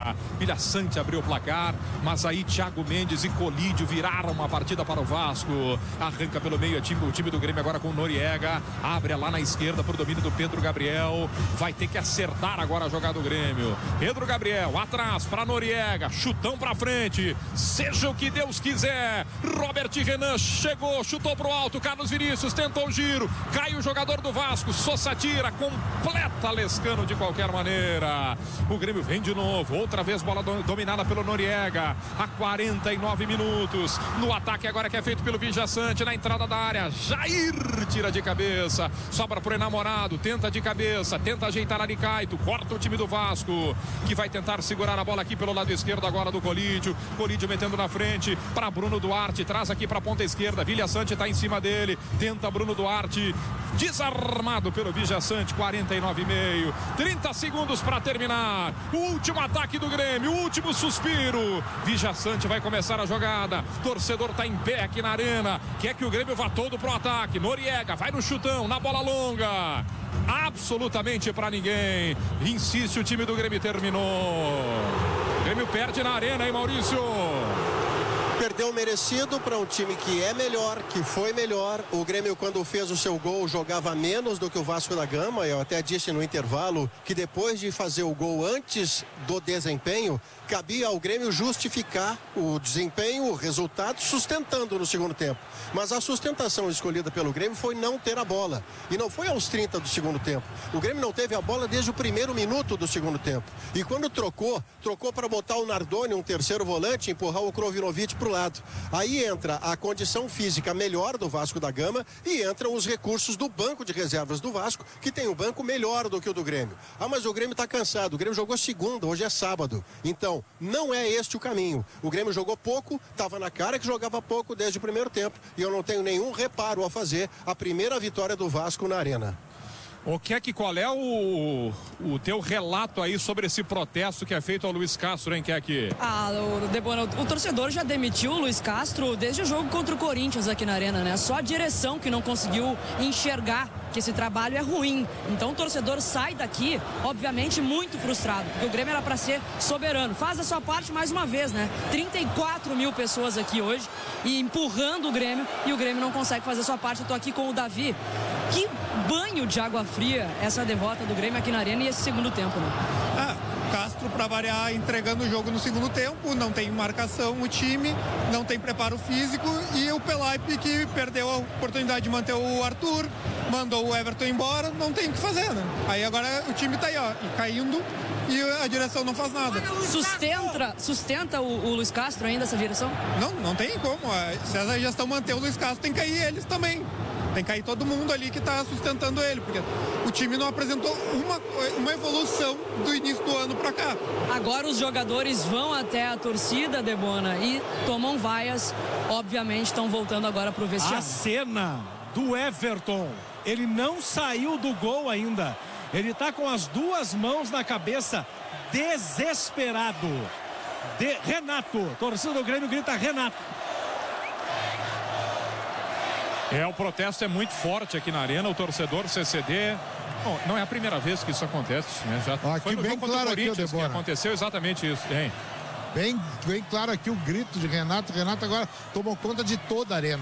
Villa Sante abriu o placar, mas aí Thiago Mendes e Colídio viraram uma partida para o Vasco. Arranca pelo meio o time do Grêmio agora com o Noriega. Abre lá na esquerda para o domínio do Pedro Gabriel. Vai ter que acertar agora a jogada do Grêmio. Pedro Gabriel atrás para Noriega. Chutão para frente. Seja o que Deus quiser. Robert Renan chegou, chutou pro alto. Carlos Vinícius tentou o giro. Cai o jogador do Vasco. Sosa tira, completa Lescano de qualquer maneira. O Grêmio vem de novo. Outra vez bola dominada pelo Noriega. A 49 minutos. No ataque agora que é feito pelo Villa Sante. Na entrada da área. Jair tira de cabeça. Sobra pro Enamorado. Tenta de cabeça. Tenta ajeitar Aricaito. Corta o time do Vasco. Que vai tentar segurar a bola aqui pelo lado esquerdo agora do Colídio. Colídio metendo na frente para Bruno Duarte. Traz aqui para a ponta esquerda. Villa Sante está em cima dele. Tenta Bruno Duarte. Desarmado pelo Villa Sante. 49,5. 30 segundos para terminar. O último ataque do Grêmio. O último suspiro. Villa Sante vai começar a jogada. Torcedor está em pé aqui na arena. Quer que o Grêmio vá todo pro ataque. Noriega vai no chutão, na bola longa. Absolutamente para ninguém. Insiste o time do Grêmio. Terminou. O Grêmio perde na arena, hein, Maurício? Perdeu merecido para um time que é melhor, que foi melhor. O Grêmio, quando fez o seu gol, jogava menos do que o Vasco da Gama. Eu até disse no intervalo que depois de fazer o gol antes do desempenho, cabia ao Grêmio justificar o desempenho, o resultado, sustentando no segundo tempo. Mas a sustentação escolhida pelo Grêmio foi não ter a bola. E não foi aos 30 do segundo tempo. O Grêmio não teve a bola desde o primeiro minuto do segundo tempo. E quando trocou para botar o Nardoni, um terceiro volante, empurrar o Krovinovic para o lado. Aí entra a condição física melhor do Vasco da Gama e entram os recursos do banco de reservas do Vasco, que tem um banco melhor do que o do Grêmio. Ah, mas o Grêmio está cansado. O Grêmio jogou segunda, hoje é sábado. Então, não é este o caminho. O Grêmio jogou pouco, estava na cara que jogava pouco desde o primeiro tempo. E eu não tenho nenhum reparo a fazer. A primeira vitória do Vasco na Arena. Qual é o teu relato aí sobre esse protesto que é feito ao Luiz Castro, hein, Keck? O torcedor já demitiu o Luiz Castro desde o jogo contra o Corinthians aqui na Arena, né? Só a direção que não conseguiu enxergar que esse trabalho é ruim. Então o torcedor sai daqui, obviamente, muito frustrado, porque o Grêmio era para ser soberano. Faz a sua parte mais uma vez, né? 34 mil pessoas aqui hoje e empurrando o Grêmio, e o Grêmio não consegue fazer a sua parte. Eu tô aqui com o Davi. Que banho de água fria essa derrota do Grêmio aqui na Arena e esse segundo tempo, né? Castro, para variar, entregando o jogo no segundo tempo, não tem marcação o time, não tem preparo físico, e o Pelaipe, que perdeu a oportunidade de manter o Arthur, mandou o Everton embora, não tem o que fazer, né? Aí agora o time tá aí, ó, caindo, e a direção não faz nada. Sustenta o Luiz Castro ainda essa direção? Não tem como. Se essa gestão manter o Luiz Castro, tem que cair eles também. Tem que cair todo mundo ali que está sustentando ele, porque o time não apresentou uma evolução do início do ano para cá. Agora os jogadores vão até a torcida, Debona, e tomam vaias. Obviamente estão voltando agora para o vestiário. A cena do Everton, ele não saiu do gol ainda. Ele está com as duas mãos na cabeça, desesperado. Renato, torcida do Grêmio grita Renato. O protesto é muito forte aqui na Arena. O torcedor CCD... Bom, não é a primeira vez que isso acontece, né? Já foi no jogo contra o Corinthians que aconteceu exatamente isso, hein? Bem claro aqui o grito de Renato. Renato agora tomou conta de toda a Arena.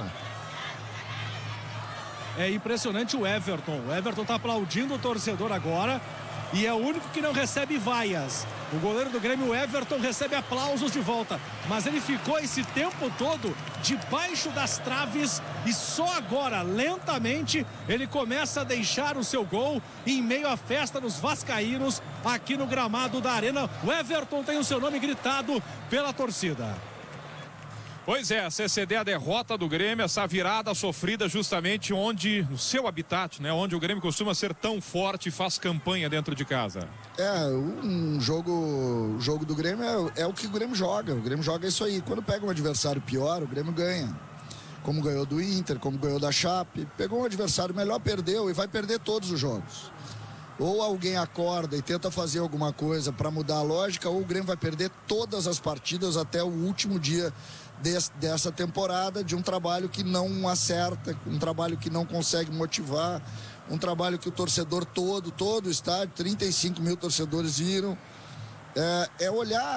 É impressionante o Everton. O Everton está aplaudindo o torcedor agora. E é o único que não recebe vaias. O goleiro do Grêmio, Everton, recebe aplausos de volta. Mas ele ficou esse tempo todo debaixo das traves. E só agora, lentamente, ele começa a deixar o seu gol em meio à festa dos vascaínos aqui no gramado da Arena. O Everton tem o seu nome gritado pela torcida. Pois é, a CCD, a derrota do Grêmio, essa virada sofrida justamente onde, no seu habitat, né? Onde o Grêmio costuma ser tão forte e faz campanha dentro de casa. O jogo do Grêmio é o que o Grêmio joga. O Grêmio joga isso aí. Quando pega um adversário pior, o Grêmio ganha. Como ganhou do Inter, como ganhou da Chape. Pegou um adversário melhor, perdeu e vai perder todos os jogos. Ou alguém acorda e tenta fazer alguma coisa para mudar a lógica, ou o Grêmio vai perder todas as partidas até o último dia dessa temporada, de um trabalho que não acerta, um trabalho que não consegue motivar, um trabalho que o torcedor todo o estádio, 35 mil torcedores viram, olhar